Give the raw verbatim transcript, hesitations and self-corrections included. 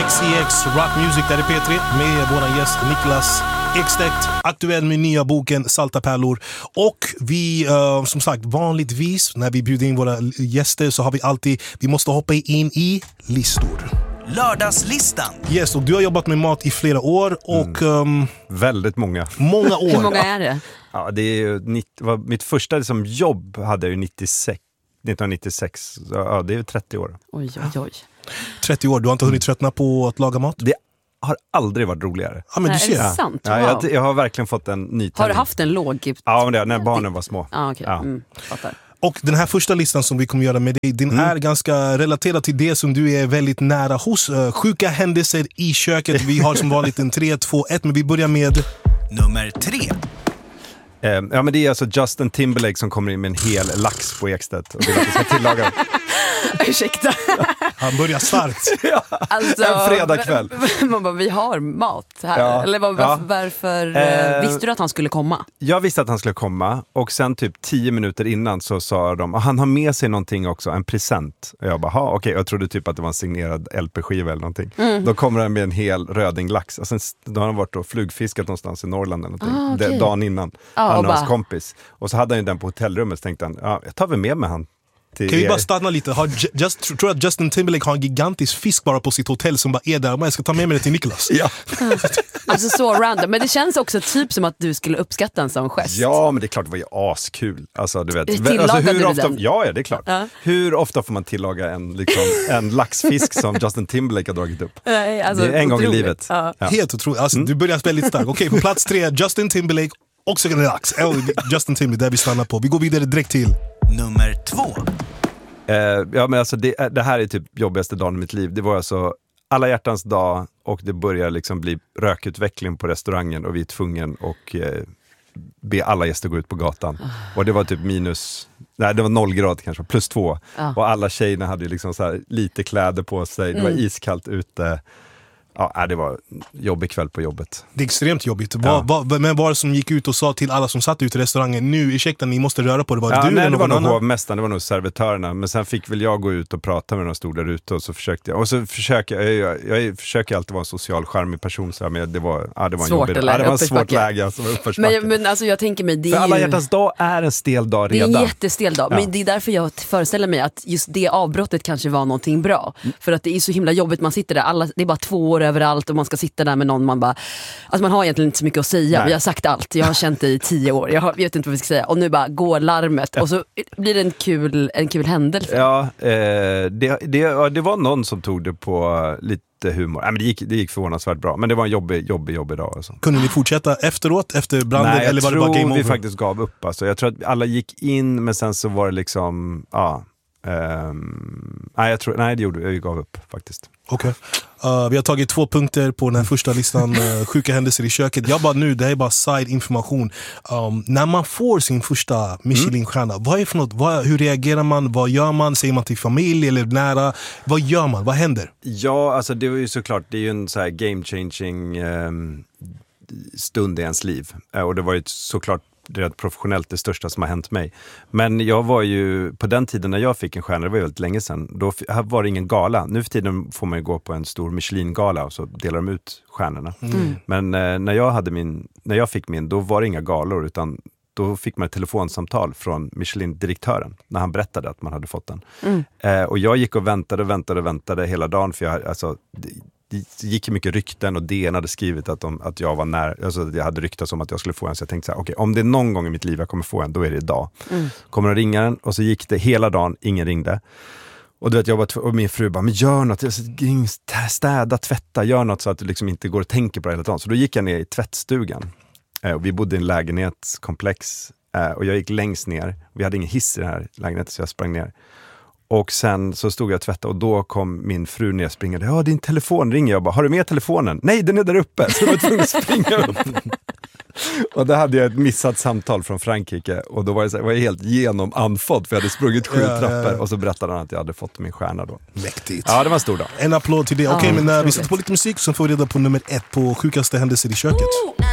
C X Rock Music, där är P tre med vår gäst Niklas Ekstedt, aktuell med nya boken Salta pärlor. Och vi, uh, som sagt, vanligtvis när vi bjuder in våra gäster så har vi alltid, vi måste hoppa in i listor. Lördagslistan. Yes, och du har jobbat med mat i flera år och... Mm. Um, Väldigt många. Många år. Hur många är det? Ja, det är ju nittio, mitt första liksom, jobb hade jag ju nittiosex, nittonhundranittiosex. Ja, det är ju trettio år. Oj, oj, oj. trettio år, du har inte hunnit tröttna på att laga mat? Det har aldrig varit roligare. Ja, men Nej, du ser. är det sant? Ja, Wow. jag, jag har verkligen fått en ny Har du haft en låg? Ja, men det, när barnen var små. Ah, okay. Ja. Mm, fattar. Och den här första listan som vi kommer göra med dig, den mm. är ganska relaterad till det som du är väldigt nära hos. Uh, sjuka händelser i köket. Vi har som vanligt en tre, två, ett, men vi börjar med... Nummer tre. Eh, ja, men det är alltså Justin Timberlake som kommer in med en hel lax på Ekstedt och vill att vi ska tillaga. Ursäkta. Han börjar starkt. Ja, Alltså, en fredagkväll. Man bara, vi har mat här. Ja. Eller var, Ja. varför Eh, visste du att han skulle komma? Jag visste att han skulle komma och sen typ tio minuter innan så sa de att han har med sig någonting också, en present. Och jag bara, okej, okay. Jag trodde typ att det var en signerad L P-skiva eller någonting. Mm. Då kommer han med en hel rödinglax. Och sen då har han varit och flugfiskat någonstans i Norrland eller någonting. Ah, okay. Det, dagen innan. Ah, han och och hans bara... kompis. Och så hade han ju den på hotellrummet så tänkte han, ja, jag tar väl med mig han. Kan vi bara stanna lite? Har just, tror du att Justin Timberlake har en gigantisk fisk bara på sitt hotell som bara är där? Men jag ska ta med mig det till Niklas. Ja. Alltså så random. Men det känns också typ som att du skulle uppskatta en sån gest. Ja, men det är klart det var ju askul. Alltså, du vet. Tillagade alltså, hur du ofta, den? ja, ja, det är klart. Ja. Hur ofta får man tillaga en, liksom, en laxfisk som Justin Timberlake har dragit upp? Nej, alltså, det är en gång otroligt. i livet. Ja. Ja. Helt otroligt. Alltså, mm. Du börjar väldigt starkt. Okej, okay, på plats tre, Justin Timberlake och så en lax. Justin Timberlake, där vi stannar på. Vi går vidare direkt till... Nummer två. Uh, ja, men alltså det, det här är typ jobbigaste dagen i mitt liv. Det var alltså alla hjärtans dag och det börjar liksom bli rökutveckling på restaurangen och vi är tvungen och uh, be alla gäster gå ut på gatan. Oh. Och det var typ minus, nej det var noll grad kanske, plus två. Oh. Och alla tjejerna hade ju liksom så här lite kläder på sig, det var mm. iskallt ute. Ja, det var jobbig kväll på jobbet. Det är extremt jobbigt. Ja. Var, var, men var det som gick ut och sa till alla som satt ute i restaurangen, nu, ursäkta, ni måste röra på det? Var det ja, du nej, eller det var någon nog annan? hovmästaren, det var nog servitörerna. Men sen fick väl jag gå ut och prata med någon stod där ute och så försökte jag. Och så försöker jag, jag, jag försöker alltid vara en social, charmig person så här, men det var, ja, det var en svårt jobbig, läge, ja, det var en svårt läge alltså, men, men alltså jag tänker mig, det är för alla ju... hjärtans dag är en stel dag redan. Det är en jättestel dag, ja. men det är därför jag föreställer mig att just det avbrottet kanske var någonting bra. Mm. För att det är så himla jobbigt, man sitter där, alla, det är bara två år överallt och man ska sitta där med någon man bara, alltså man har egentligen inte så mycket att säga. Nej. Vi har sagt allt, jag har känt det i tio år, jag, har, jag vet inte vad vi ska säga. Och nu bara går larmet och så blir det en kul, en kul händelse. Ja, eh, det, det, det var någon som tog det på lite humor. Nej, men det, gick, det gick förvånansvärt bra, men det var en jobbig, jobbig, jobbig dag. Alltså. Kunde ni fortsätta efteråt, efter branden? Nej, eller var det bara game over? jag tror vi faktiskt gav upp. Alltså. Jag tror att alla gick in, men sen så var det liksom, ja... Um, nej, jag tror, nej, det gjorde jag, jag gav upp faktiskt. Okej. Okay. Uh, vi har tagit två punkter på den här första listan, uh, sjuka händelser i köket. Jag bara nu, det här är bara side information. Um, när man får sin första Michelin-stjärna, mm. vad är det för något? Vad, hur reagerar man? Vad gör man? Säger man till familj eller nära? Vad gör man? Vad händer? Ja, alltså det var ju såklart, det är ju en så här game-changing um, stund i ens liv. Uh, och det var ju såklart rätt professionellt det största som har hänt mig. Men jag var ju, på den tiden när jag fick en stjärna, det var ju väldigt länge sedan, då var det ingen gala. Nu för tiden får man ju gå på en stor Michelin-gala och så delar de ut stjärnorna. Mm. Men eh, när jag hade min, när jag fick min, då var det inga galor utan då fick man ett telefonsamtal från Michelin-direktören när han berättade att man hade fått den. Mm. Eh, och jag gick och väntade och väntade och väntade hela dagen för jag, alltså det gick mycket rykten och D N hade skrivit att, de, att jag var när, alltså jag hade ryktats om att jag skulle få en, så jag tänkte så här, okej, okay, om det är någon gång i mitt liv jag kommer få en, då är det idag. Mm. Kommer att ringa den och så gick det hela dagen, ingen ringde. Och du vet, jag var, och min fru bara, men gör något, städa, tvätta, gör något så att du liksom inte går och tänker på det hela dagen. Så då gick jag ner i tvättstugan. Eh, och vi bodde i en lägenhetskomplex eh, och jag gick längst ner. Vi hade ingen hiss i den här lägenheten så jag sprang ner. Och sen så stod jag och tvättade och då kom min fru ner och springade. Ja, din telefon ringer. Jag bara, har du med telefonen? Nej, den är där uppe. Så jag var tvungen att springa upp. Och då hade jag ett missat samtal från Frankrike. Och då var jag, så, var jag helt genomanfådd för jag hade sprungit sju ja, trappor. Ja, ja. Och så berättade han att jag hade fått min stjärna då. Mäktigt. Ja, det var en stor dag. En applåd till det. Okej, okay, ja, men uh, vi sätter på lite musik så får vi reda på nummer ett på sjukaste händelser i köket.